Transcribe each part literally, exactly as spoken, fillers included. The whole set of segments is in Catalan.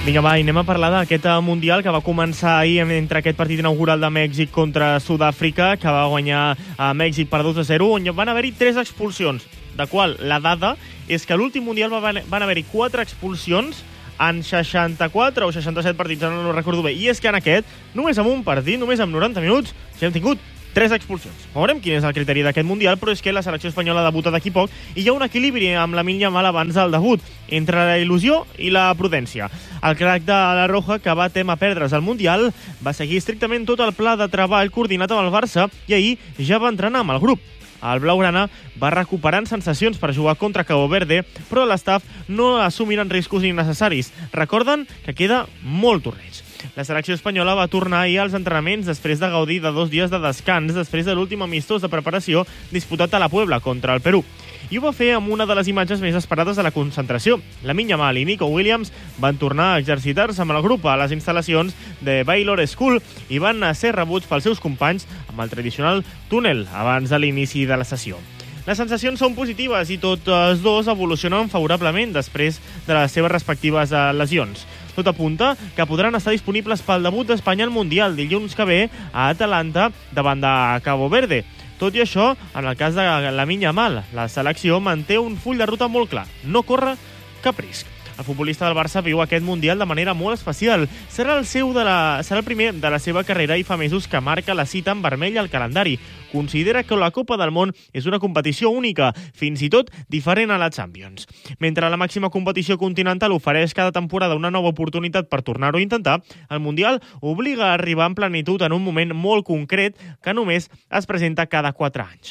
Vinga, va, i anem a parlar d'aquest Mundial que va començar ahir entre aquest partit inaugural de Mèxic contra Sud-àfrica, que va guanyar a Mèxic per dos a zero, on van haver-hi tres expulsions, de qual la dada és que a l'últim Mundial van haver-hi quatre expulsions en seixanta-quatre o seixanta-set partits, no, no recordo bé. I és que en aquest, només amb un partit, només amb noranta minuts, ja hem tingut tres expulsions. Veurem quin és el criteri d'aquest Mundial, però és que la selecció espanyola debuta d'aquí poc i hi ha un equilibri amb Lamine Yamal abans del debut, entre la il·lusió i la prudència. El crac de la Roja, que va tema perdre's al Mundial, va seguir estrictament tot el pla de treball coordinat amb el Barça i ahir ja va entrenar amb el grup. El blaugrana va recuperant sensacions per jugar contra Cabo Verde, però l'estaf no assumiran riscos innecessaris. Recorden que queda molt torneig. La selecció espanyola va tornar ahir als entrenaments després de gaudir de dos dies de descans després de l'últim amistós de preparació disputat a la Puebla contra el Perú. I ho va fer amb una de les imatges més esperades de la concentració. Lamine Yamal i Nico Williams van tornar a exercitar-se amb el grup a les instal·lacions de Baylor School i van ser rebuts pels seus companys amb el tradicional túnel abans de l'inici de la sessió. Les sensacions són positives i tots dos evolucionen favorablement després de les seves respectives lesions. Tot apunta que podran estar disponibles pel debut d'Espanya al Mundial dilluns que ve a Atalanta davant de Cabo Verde. Tot i això, en el cas de Lamine Yamal, la selecció manté un full de ruta molt clar. No corre cap risc. El futbolista del Barça viu aquest Mundial de manera molt especial. Serà el, seu de la, serà el primer de la seva carrera i fa mesos que marca la cita en vermell al calendari. Considera que la Copa del Món és una competició única, fins i tot diferent a la Champions. Mentre la màxima competició continental ofereix cada temporada una nova oportunitat per tornar-ho a intentar, el Mundial obliga a arribar en plenitud en un moment molt concret que només es presenta cada quatre anys.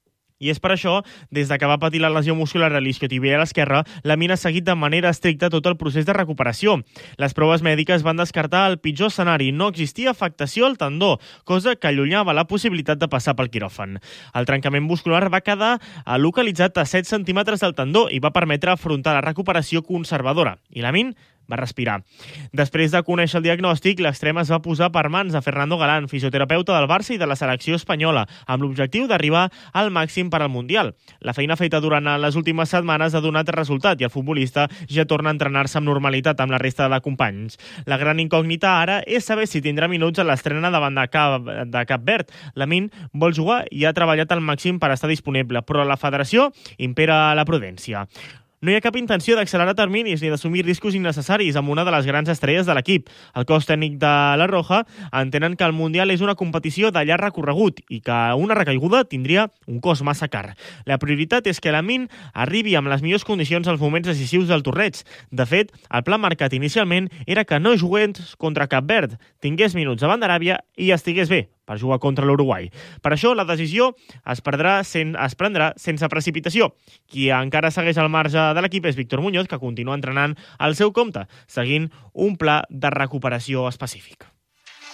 I és per això, des de que va patir la lesió muscular a l'isquiotibial esquerra, Lamine ha seguit de manera estricta tot el procés de recuperació. Les proves mèdiques van descartar el pitjor escenari. No existia afectació al tendó, cosa que allunyava la possibilitat de passar pel quiròfan. El trencament muscular va quedar localitzat a set centímetres del tendó i va permetre afrontar la recuperació conservadora. I Lamine va respirar. Després de conèixer el diagnòstic, l'extrem es va posar per mans de Fernando Galán, fisioterapeuta del Barça i de la selecció espanyola, amb l'objectiu d'arribar al màxim per al Mundial. La feina feta durant les últimes setmanes ha donat resultat i el futbolista ja torna a entrenar-se amb normalitat amb la resta de companys. La gran incògnita ara és saber si tindrà minuts a l'estrena davant de Cap, de Cap Verd. Lamine vol jugar i ha treballat al màxim per estar disponible, però a la federació impera la prudència. No hi ha cap intenció d'accelerar terminis ni d'assumir riscos innecessaris amb una de les grans estrelles de l'equip. El cos tècnic de la Roja entenen que el Mundial és una competició de llarg recorregut i que una recaiguda tindria un cost massa car. La prioritat és que Lamine arribi amb les millors condicions als moments decisius del torneig. De fet, el pla marcat inicialment era que no jugués contra Cap Verd, tingués minuts davant d'Aràbia i estigués bé per jugar contra l'Uruguai. Per això, la decisió es, perdrà sen, es prendrà sense precipitació. Qui encara segueix al marge de l'equip és Víctor Muñoz, que continua entrenant al seu compte, seguint un pla de recuperació específic.